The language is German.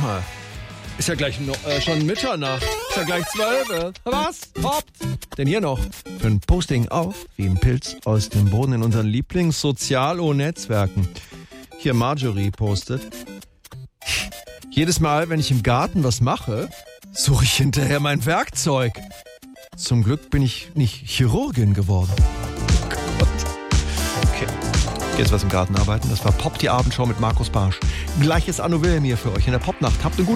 mal. Ist ja gleich schon Mitternacht. Ist ja gleich 12. Was? Poppt. Denn hier noch für ein Posting auf, wie ein Pilz aus dem Boden in unseren Lieblings-Sozial-O-Netzwerken. Hier Marjorie postet. Jedes Mal, wenn ich im Garten was mache, suche ich hinterher mein Werkzeug. Zum Glück bin ich nicht Chirurgin geworden. Oh Gott. Okay. Jetzt was im Garten arbeiten. Das war Pop, die Abendshow mit Markus Barsch. Gleiches Anno Wilhelm hier für euch in der Popnacht. Habt eine gute